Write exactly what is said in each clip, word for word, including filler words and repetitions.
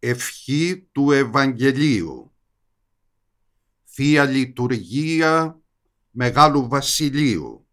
Ευχή του Ευαγγελίου. Θεία Λειτουργία Μεγάλου Βασιλείου.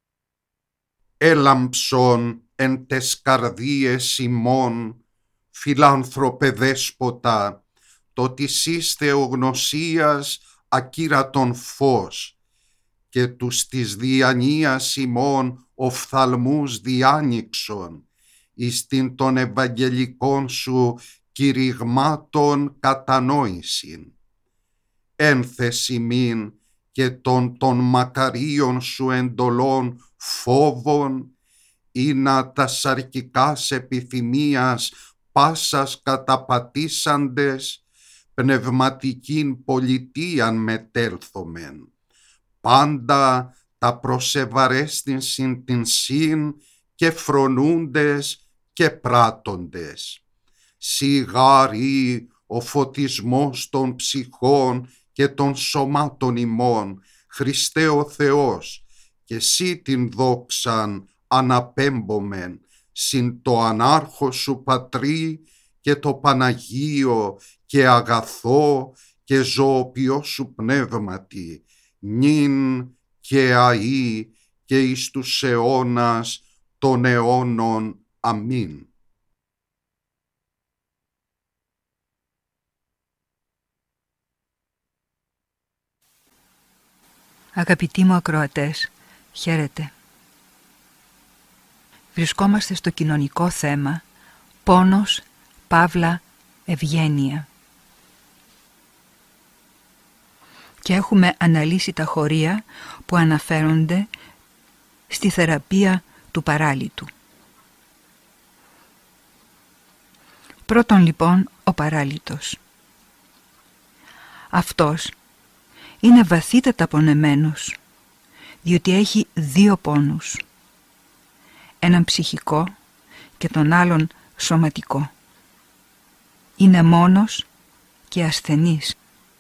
Έλαμψον εν τες καρδίες ημών, φιλάνθρωπε δέσποτα, το της εις θεογνωσίας ακύρατον φως, και τους της διανοίας ημών οφθαλμούς διάνοιξον, εις την των Ευαγγελικών σου κηρυγμάτων κατανόησιν. Ένθεση μην και των των μακαρίων σου εντολών φόβων, ή να τα σαρκικάς επιθυμίας πάσας καταπατήσαντες, πνευματικήν πολιτείαν μετέλθομεν, πάντα τα προσεβαρέστην την συν και φρονούντες και πράττοντες. Σιγάρι ο φωτισμός των ψυχών και των σωμάτων ημών, Χριστέ ο Θεός, και σύ την δόξαν αναπέμπομεν, συν το ανάρχο σου Πατρί και το Παναγίο και αγαθό και ζωοποιό σου πνεύματι, νυν και αεί και εις τους αιώνας των αιώνων. Αμήν. Αγαπητοί μου ακροατές, χαίρετε. Βρισκόμαστε στο κοινωνικό θέμα πόνος, παύλα, ευγένεια. Και έχουμε αναλύσει τα χωρία που αναφέρονται στη θεραπεία του παράλυτου. Πρώτον λοιπόν ο παράλυτος. Αυτός είναι βαθύτατα πονεμένος, διότι έχει δύο πόνους, έναν ψυχικό και τον άλλον σωματικό. Είναι μόνος και ασθενής.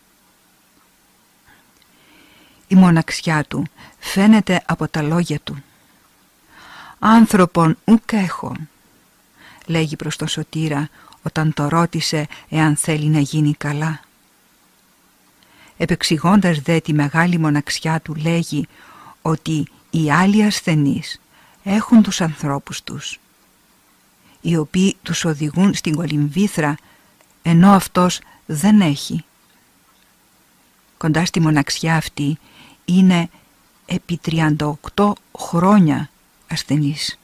Η μοναξιά του φαίνεται από τα λόγια του. «Άνθρωπον ουκ έχω», λέγει προς τον σωτήρα όταν το ρώτησε εάν θέλει να γίνει καλά. Επεξηγώντας δε τη μεγάλη μοναξιά του λέγει ότι οι άλλοι ασθενείς έχουν τους ανθρώπους τους, οι οποίοι τους οδηγούν στην κολυμβήθρα, ενώ αυτός δεν έχει. Κοντά στη μοναξιά αυτή είναι επί τριάντα οκτώ χρόνια ασθενής.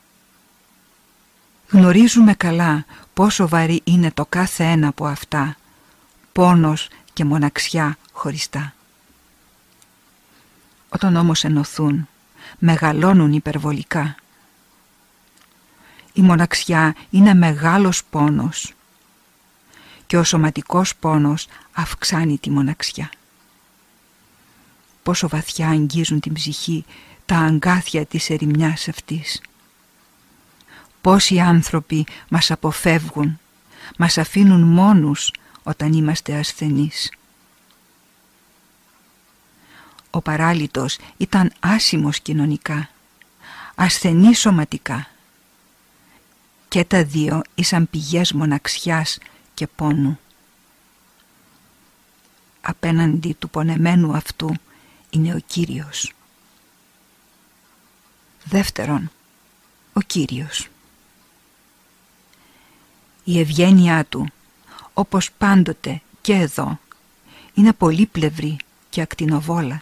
Γνωρίζουμε καλά πόσο βαρύ είναι το κάθε ένα από αυτά, πόνος και μοναξιά χωριστά. Όταν όμως ενωθούν, μεγαλώνουν υπερβολικά. Η μοναξιά είναι μεγάλος πόνος και ο σωματικός πόνος αυξάνει τη μοναξιά. Πόσο βαθιά αγγίζουν την ψυχή τα αγκάθια της ερημιάς αυτής. Πόσοι άνθρωποι μας αποφεύγουν, μας αφήνουν μόνους όταν είμαστε ασθενείς. Ο παράλυτος ήταν άσημος κοινωνικά, ασθενής σωματικά. Και τα δύο ήσαν πηγές μοναξιάς και πόνου. Απέναντι του πονεμένου αυτού είναι ο Κύριος. Δεύτερον, ο Κύριος. Η ευγένειά του, όπως πάντοτε και εδώ, είναι πολύπλευρη και ακτινοβόλα.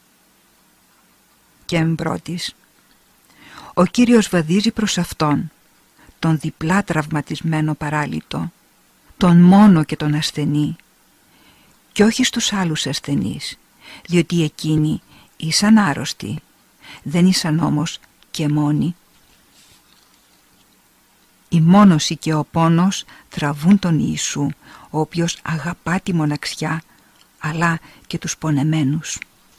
Και εμπρότης, ο Κύριος βαδίζει προς αυτόν, τον διπλά τραυματισμένο παράλυτο, τον μόνο και τον ασθενή, και όχι στους άλλους ασθενείς, διότι εκείνοι ήσαν άρρωστοι, δεν ήσαν όμως και μόνοι. Η μόνωση και ο πόνος τραβούν τον Ιησού, ο οποίος αγαπά τη μοναξιά, αλλά και τους πονεμένους.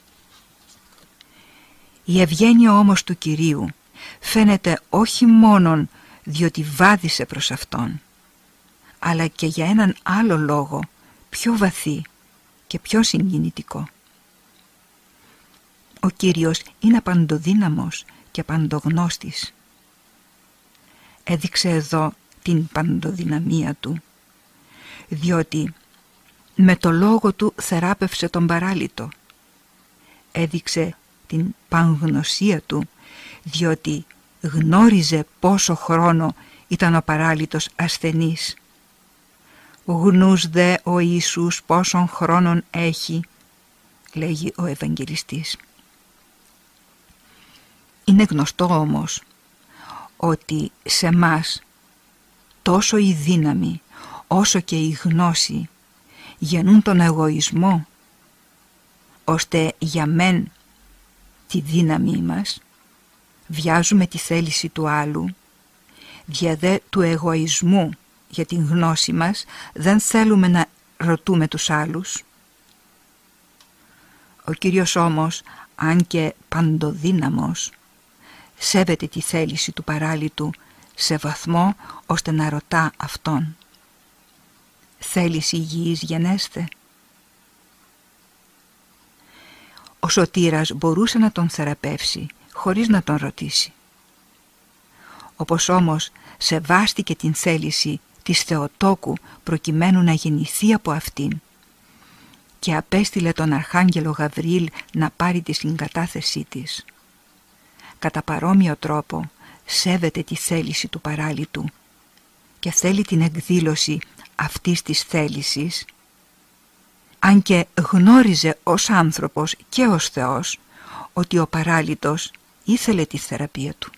Η ευγένεια όμως του Κυρίου φαίνεται όχι μόνον διότι βάδισε προς Αυτόν, αλλά και για έναν άλλο λόγο πιο βαθύ και πιο συγκινητικό. Ο Κύριος είναι παντοδύναμος και παντογνώστης. Έδειξε εδώ την παντοδυναμία του διότι με το λόγο του θεράπευσε τον παράλυτο. Έδειξε την πανγνωσία του, διότι γνώριζε πόσο χρόνο ήταν ο παράλυτος ασθενής. «Γνούς δε ο Ιησούς πόσων χρόνων έχει», λέγει ο Ευαγγελιστής. Είναι γνωστό όμως ότι σε μας τόσο η δύναμη όσο και η γνώση γεννούν τον εγωισμό, ώστε για μεν τη δύναμη μας βιάζουμε τη θέληση του άλλου, δια δε του εγωισμού για την γνώση μας δεν θέλουμε να ρωτούμε τους άλλους. Ο Κύριος όμως, αν και παντοδύναμος, σέβεται τη θέληση του παράλυτου σε βαθμό ώστε να ρωτά αυτόν: «Θέλεις υγιής γενέστε?» Ο σωτήρας μπορούσε να τον θεραπεύσει χωρίς να τον ρωτήσει. Όπως όμως σεβάστηκε την θέληση της Θεοτόκου προκειμένου να γεννηθεί από αυτήν και απέστειλε τον Αρχάγγελο Γαβριήλ να πάρει τη συγκατάθεσή της, κατά παρόμοιο τρόπο σέβεται τη θέληση του παράλυτου και θέλει την εκδήλωση αυτής της θέλησης, αν και γνώριζε ως άνθρωπος και ως Θεός ότι ο παράλυτος ήθελε τη θεραπεία του.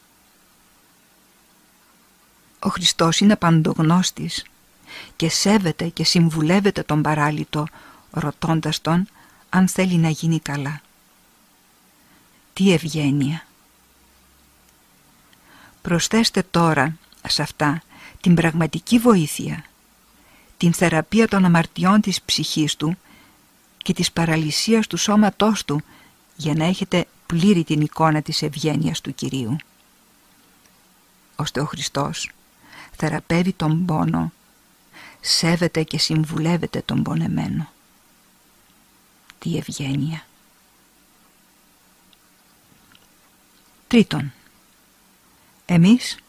Ο Χριστός είναι παντογνώστης και σέβεται και συμβουλεύεται τον παράλυτο, ρωτώντας τον αν θέλει να γίνει καλά. Τι ευγένεια! Προσθέστε τώρα σε αυτά την πραγματική βοήθεια, την θεραπεία των αμαρτιών της ψυχής του και της παραλυσίας του σώματός του, για να έχετε πλήρη την εικόνα της ευγένειας του Κυρίου. Ώστε ο Χριστός θεραπεύει τον πόνο, σέβεται και συμβουλεύεται τον πονεμένο. Τι ευγένεια! Τρίτον, εμείς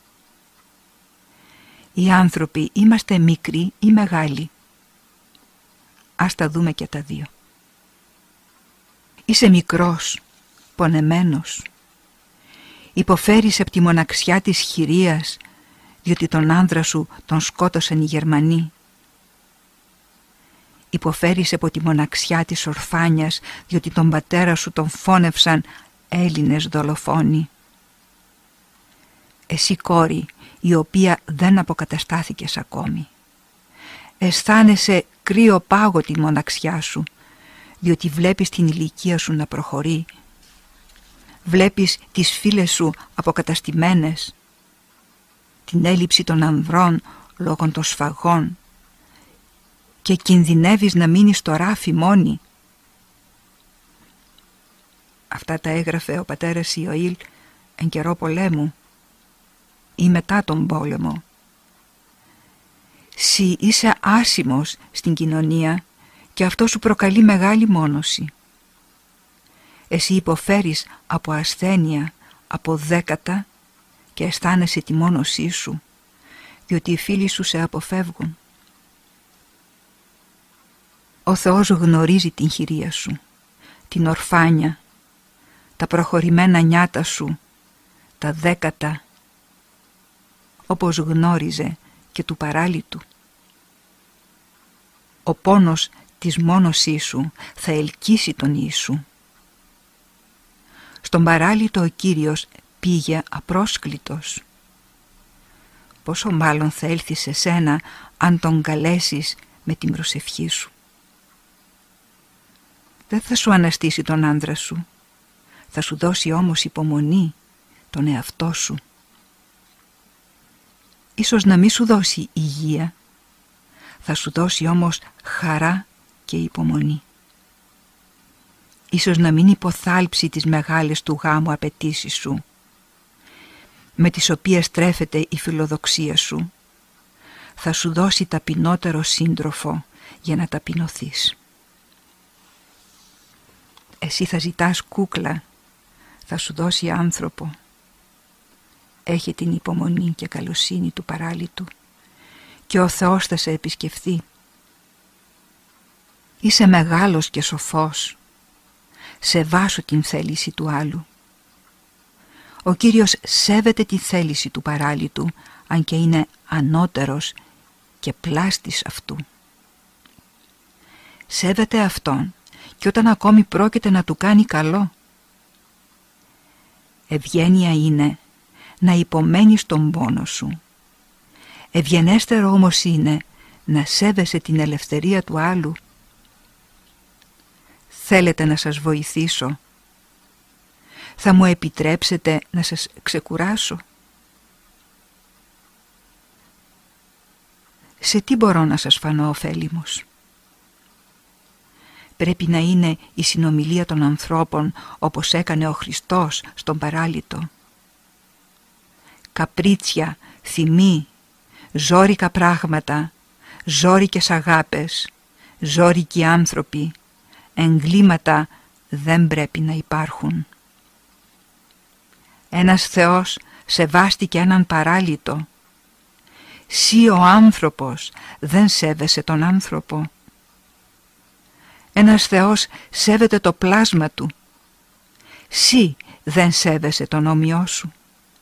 οι άνθρωποι είμαστε μικροί ή μεγάλοι. Ας τα δούμε και τα δύο. Είσαι μικρός, πονεμένος. Υποφέρεις από τη μοναξιά της χειρίας, διότι τον άνδρα σου τον σκότωσαν οι Γερμανοί. Υποφέρεις από τη μοναξιά της ορφάνιας, διότι τον πατέρα σου τον φώνευσαν Έλληνες δολοφόνοι. Εσύ κόρη, η οποία δεν αποκαταστάθηκες ακόμη. Αισθάνεσαι κρύο πάγο τη μοναξιά σου, διότι βλέπεις την ηλικία σου να προχωρεί. Βλέπεις τις φίλες σου αποκαταστημένες, την έλλειψη των ανδρών λόγω των σφαγών και κινδυνεύεις να μείνεις στο ράφι μόνη. Αυτά τα έγραφε ο πατέρας Ιωήλ εν καιρό πολέμου ή μετά τον πόλεμο. Συ είσαι άσημος στην κοινωνία και αυτό σου προκαλεί μεγάλη μόνωση. Εσύ υποφέρεις από ασθένεια, από δέκατα και αισθάνεσαι τη μόνωσή σου, διότι οι φίλοι σου σε αποφεύγουν. Ο Θεός γνωρίζει την χειρία σου, την ορφάνια, τα προχωρημένα νιάτα σου, τα δέκατα, όπως γνώριζε και του παράλυτου. Ο πόνος της μόνωσής σου θα ελκύσει τον Ιησού. Στον παράλυτο ο Κύριος πήγε απρόσκλητος. Πόσο μάλλον θα έλθει σε σένα αν τον καλέσεις με την προσευχή σου. Δεν θα σου αναστήσει τον άντρα σου, θα σου δώσει όμως υπομονή, τον εαυτό σου. Ίσως να μην σου δώσει υγεία, θα σου δώσει όμως χαρά και υπομονή. Ίσως να μην υποθάλψει τις μεγάλες του γάμου απαιτήσεις σου, με τις οποίες τρέφεται η φιλοδοξία σου, θα σου δώσει ταπεινότερο σύντροφο για να ταπεινωθείς. Εσύ θα ζητάς κούκλα, θα σου δώσει άνθρωπο. Έχει την υπομονή και καλοσύνη του παράλυτου και ο Θεός θα σε επισκεφθεί. Είσαι μεγάλος και σοφός. Σεβάσου την θέληση του άλλου. Ο Κύριος σέβεται τη θέληση του παράλυτου, αν και είναι ανώτερος και πλάστης αυτού. Σέβεται αυτόν και όταν ακόμη πρόκειται να του κάνει καλό. Ευγένεια είναι να υπομένεις τον πόνο σου. Ευγενέστερο όμως είναι να σέβεσαι την ελευθερία του άλλου. Θέλετε να σας βοηθήσω? Θα μου επιτρέψετε να σας ξεκουράσω? Σε τι μπορώ να σας φανώ ωφέλιμος? Πρέπει να είναι η συνομιλία των ανθρώπων όπως έκανε ο Χριστός στον παράλυτο. Καπρίτσια, θυμοί, ζόρικα πράγματα, ζόρικες αγάπες, ζόρικοι άνθρωποι, εγκλήματα δεν πρέπει να υπάρχουν. Ένας Θεός σεβάστηκε έναν παράλυτο. Συ ο άνθρωπος δεν σέβεσαι τον άνθρωπο. Ένας Θεός σέβεται το πλάσμα του. Συ δεν σέβεσαι τον όμοιό σου.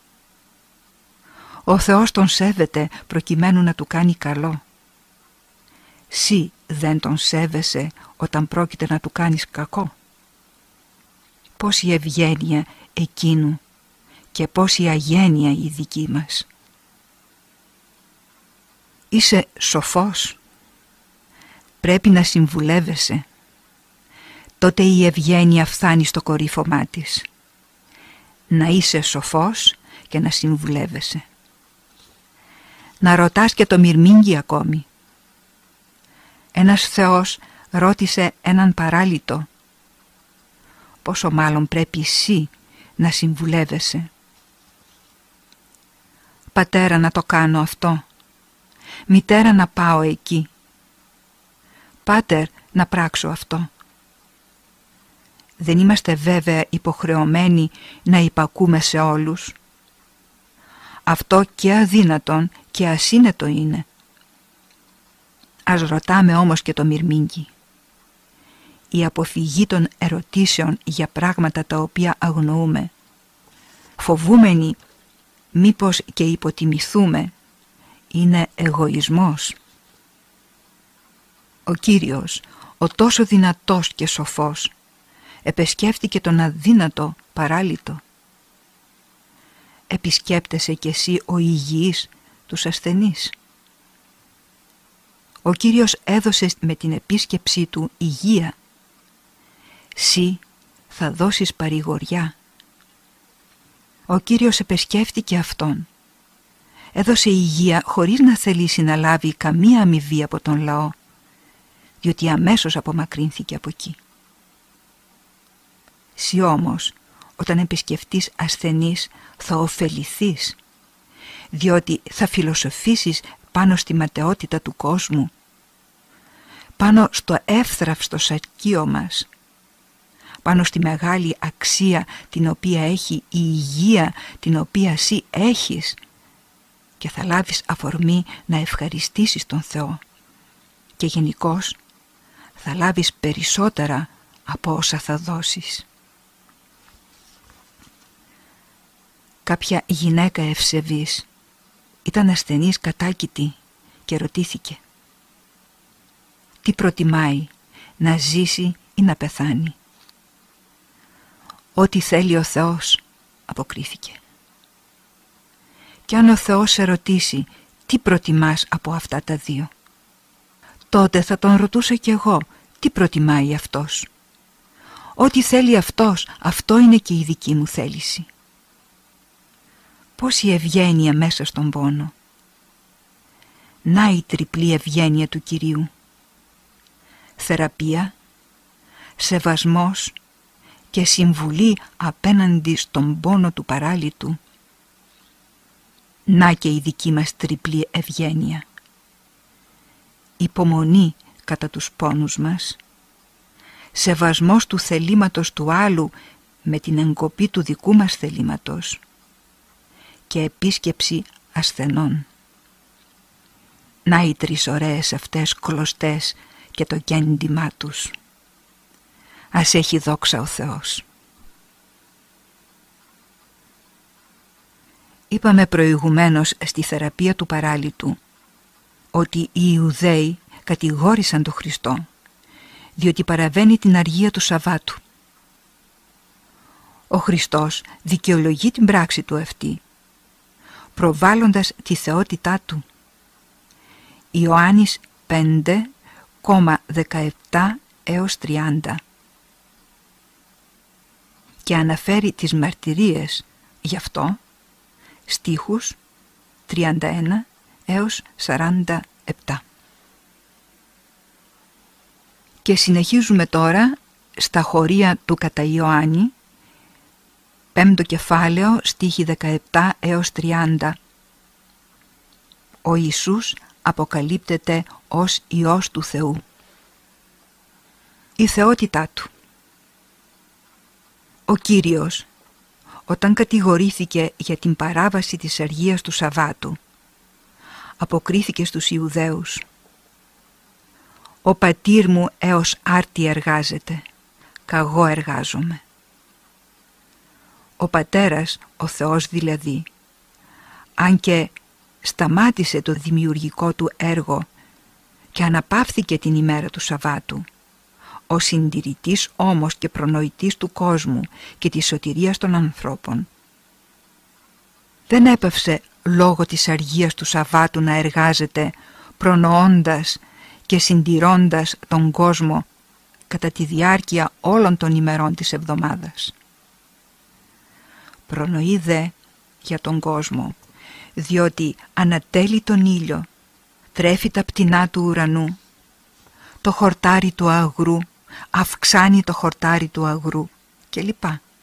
Ο Θεός τον σέβεται προκειμένου να του κάνει καλό. Συ δεν τον σέβεσαι όταν πρόκειται να του κάνεις κακό. Πόση ευγένεια εκείνου και πόση αγένεια η δική μας. Είσαι σοφός. Πρέπει να συμβουλεύεσαι. Τότε η ευγένεια φθάνει στο κορύφωμά της. Να είσαι σοφός και να συμβουλεύεσαι. Να ρωτάς και το μυρμήγκι ακόμη. Ένας Θεός ρώτησε έναν παράλυτο. Πόσο μάλλον πρέπει εσύ να συμβουλεύεσαι. Πατέρα, να το κάνω αυτό. Μητέρα, να πάω εκεί. Πάτερ, να πράξω αυτό. Δεν είμαστε βέβαια υποχρεωμένοι να υπακούμε σε όλους. Αυτό και αδύνατον και ασύνετο είναι. Ας ρωτάμε όμως και το μυρμήγκι. Η αποφυγή των ερωτήσεων για πράγματα τα οποία αγνοούμε, φοβούμενοι μήπως και υποτιμηθούμε, είναι εγωισμός. Ο Κύριος, ο τόσο δυνατός και σοφός, επεσκέφτηκε τον αδύνατο παράλυτο. Επισκέπτεσαι κι εσύ ο υγιής τους ασθενείς. Ο Κύριος έδωσε με την επίσκεψή του υγεία. Συ θα δώσεις παρηγοριά. Ο Κύριος επεσκέφτηκε αυτόν. Έδωσε υγεία χωρίς να θελήσει να λάβει καμία αμοιβή από τον λαό, διότι αμέσως απομακρύνθηκε από εκεί. Συ όμως, όταν επισκεφτείς ασθενείς, θα ωφεληθείς, διότι θα φιλοσοφήσεις πάνω στη ματαιότητα του κόσμου, πάνω στο εύθραυστο σακείο μας, πάνω στη μεγάλη αξία την οποία έχει η υγεία την οποία εσύ έχεις, και θα λάβεις αφορμή να ευχαριστήσεις τον Θεό και γενικώς θα λάβεις περισσότερα από όσα θα δώσεις. Κάποια γυναίκα ευσεβής ήταν ασθενής κατάκητη και ρωτήθηκε τι προτιμάει, να ζήσει ή να πεθάνει. «Ό,τι θέλει ο Θεός», αποκρίθηκε. «Και αν ο Θεός σε ρωτήσει τι προτιμάς από αυτά τα δύο, τότε θα τον ρωτούσα κι εγώ τι προτιμάει αυτός. Ό,τι θέλει αυτός, αυτό είναι και η δική μου θέληση». Πόση ευγένεια μέσα στον πόνο. Να η τριπλή ευγένεια του Κυρίου. Θεραπεία, σεβασμός και συμβουλή απέναντι στον πόνο του παράλυτου. Να και η δική μας τριπλή ευγένεια. Υπομονή κατά τους πόνους μας. Σεβασμός του θελήματος του άλλου με την εγκοπή του δικού μας θελήματος. Και επίσκεψη ασθενών. Να οι τρεις ωραίες αυτές κλωστές και το γέντημά τους. Ας έχει δόξα ο Θεός. Είπαμε προηγουμένως στη θεραπεία του παράλυτου ότι οι Ιουδαίοι κατηγόρησαν τον Χριστό διότι παραβαίνει την αργία του Σαββάτου. Ο Χριστός δικαιολογεί την πράξη του αυτή, προβάλλοντας τη θεότητά του. Ιωάννης πέντε, δεκαεπτά έως τριάντα, και αναφέρει τις μαρτυρίες γι' αυτό, στίχους τριάντα ένα έως σαράντα επτά. Και συνεχίζουμε τώρα στα χωρία του κατά Ιωάννη, πέμπτο κεφάλαιο, στίχοι δεκαεπτά έως τριάντα. Ο Ιησούς αποκαλύπτεται ως Υιός του Θεού. Η θεότητά του. Ο Κύριος, όταν κατηγορήθηκε για την παράβαση της αργίας του Σαββάτου, αποκρίθηκε στους Ιουδαίους: «Ο πατήρ μου έως άρτη εργάζεται, καγώ εργάζομαι». Ο πατέρας, ο Θεός δηλαδή, αν και σταμάτησε το δημιουργικό του έργο και αναπαύθηκε την ημέρα του Σαββάτου, ο συντηρητής όμως και προνοητής του κόσμου και της σωτηρίας των ανθρώπων, δεν έπαυσε λόγω της αργίας του Σαββάτου να εργάζεται, προνοώντας και συντηρώντας τον κόσμο κατά τη διάρκεια όλων των ημερών της εβδομάδας. Προνοεί δε για τον κόσμο, διότι ανατέλει τον ήλιο, τρέφει τα πτηνά του ουρανού, το χορτάρι του αγρού αυξάνει το χορτάρι του αγρού κλπ.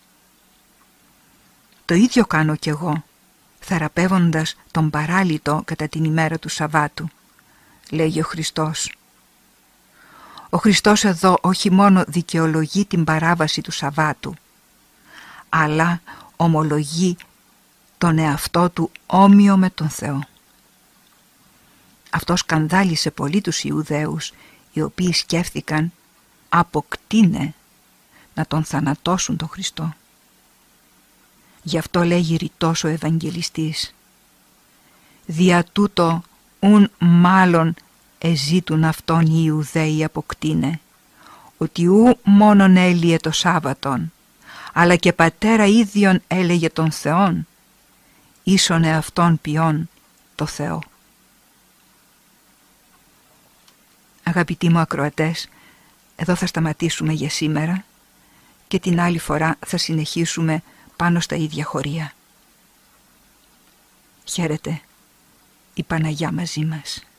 Το ίδιο κάνω κι εγώ, θεραπεύοντας τον παράλυτο κατά την ημέρα του Σαββάτου, λέγει ο Χριστός. Ο Χριστός εδώ όχι μόνο δικαιολογεί την παράβαση του Σαββάτου, αλλά ομολογεί τον εαυτό του όμοιο με τον Θεό. Αυτό σκανδάλισε πολύ τους Ιουδαίους, οι οποίοι σκέφτηκαν αποκτήνε να τον θανατώσουν τον Χριστό. Γι' αυτό λέγει ρητός ο Ευαγγελιστής: «Δια τούτο ουν μάλλον εζήτουν αυτόν οι Ιουδαίοι αποκτήνε, ότι ου μόνον έλυε το Σάββατον, αλλά και πατέρα ίδιον έλεγε τον Θεόν, ίσον εαυτόν ποιόν το Θεό». Αγαπητοί μου ακροατές, εδώ θα σταματήσουμε για σήμερα και την άλλη φορά θα συνεχίσουμε πάνω στα ίδια χωρία. Χαίρετε, η Παναγιά μαζί μας.